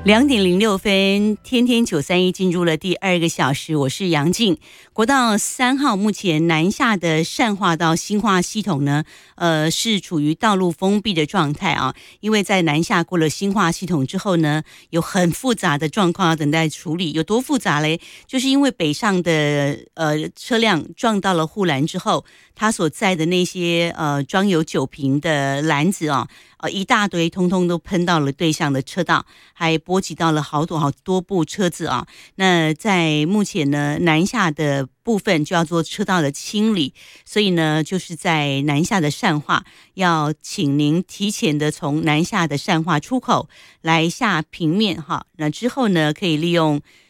2:06，天天931进入了第2个小时，我是杨静。国道3号目前南下的善化到新化系统呢，是处于道路封闭的状态啊，因为在南下过了新化系统之后呢，有很复杂的状况要等待处理。有多复杂嘞？就是因为北上的车辆撞到了护栏之后，它所在的那些装有酒瓶的篮子啊，一大堆通通都喷到了对向的车道，还波及到了好多部车子啊。那在目前呢，南下的部分就要做车道的清理，所以呢，就是在南下的善化，要请您提前的从南下的善化出口来下平面哈。那之后呢，可以利用